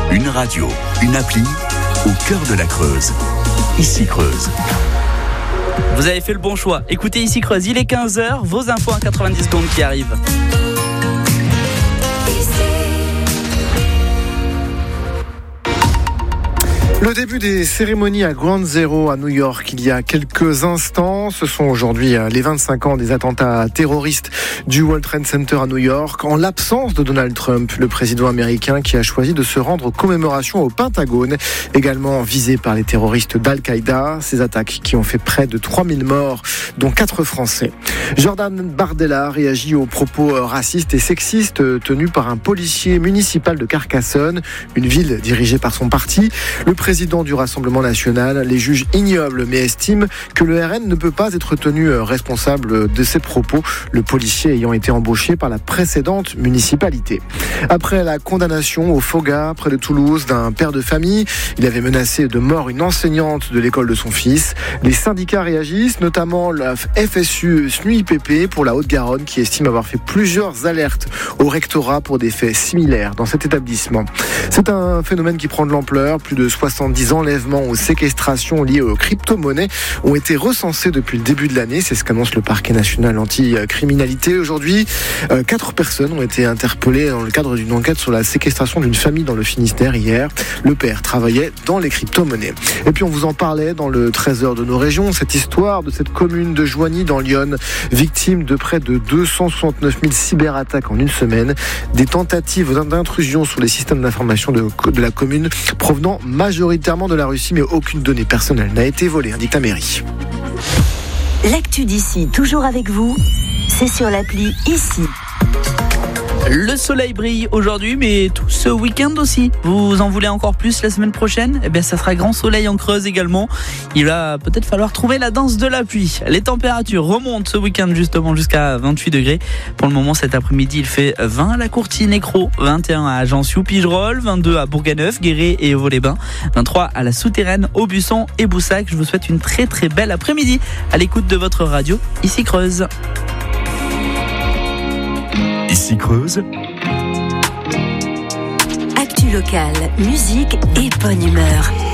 Une radio, une appli, au cœur de la Creuse. Ici Creuse. Vous avez fait le bon choix. Écoutez Ici Creuse, il est 15h, vos infos en 90 secondes qui arrivent. Le début des cérémonies à Ground Zero à New York il y a quelques instants. Ce sont aujourd'hui les 25 ans des attentats terroristes du World Trade Center à New York. En l'absence de Donald Trump, le président américain qui a choisi de se rendre aux commémorations au Pentagone, également visé par les terroristes d'Al-Qaïda. Ces attaques qui ont fait près de 3000 morts, dont 4 Français. Jordan Bardella réagit aux propos racistes et sexistes tenus par un policier municipal de Carcassonne, une ville dirigée par son parti. Le président du Rassemblement national les juge ignobles mais estime que le RN ne peut pas être tenu responsable de ses propos, le policier ayant été embauché par la précédente municipalité. Après la condamnation au Foga, près de Toulouse, d'un père de famille, il avait menacé de mort une enseignante de l'école de son fils. Les syndicats réagissent, notamment la FSU SNUIPP pour la Haute-Garonne qui estime avoir fait plusieurs alertes au rectorat pour des faits similaires dans cet établissement. C'est un phénomène qui prend de l'ampleur. Plus de 70 enlèvements ou séquestrations liées aux crypto-monnaies ont été recensés depuis le début de l'année. C'est ce qu'annonce le parquet national anti-criminalité. Aujourd'hui, 4 personnes ont été interpellées dans le cadre d'une enquête sur la séquestration d'une famille dans le Finistère hier. Le père travaillait dans les crypto-monnaies. Et puis on vous en parlait dans le Trésor de nos régions, cette histoire de cette commune de Joigny dans l'Yonne, victime de près de 269 000 cyberattaques en une semaine. Des tentatives d'intrusion sur les systèmes d'information de la commune provenant majoritairement de la Russie, mais aucune donnée personnelle n'a été volée, indique la mairie. L'actu d'ici, toujours avec vous, c'est sur l'appli Ici. Le soleil brille aujourd'hui, mais tout ce week-end aussi. Vous en voulez encore plus la semaine prochaine ? Eh bien, ça sera grand soleil en Creuse également. Il va peut-être falloir trouver la danse de la pluie. Les températures remontent ce week-end justement jusqu'à 28 degrés. Pour le moment, cet après-midi, il fait 20 à la Courtine et Cros, 21 à Ajaccio-Pigerolles, 22 à Bourganeuf, Guéret et Vaux-les-Bains, 23 à la Souterraine, Aubusson et Boussac. Je vous souhaite une très très belle après-midi à l'écoute de votre radio, Ici Creuse. Ici Creuse. Actu locale, musique et bonne humeur.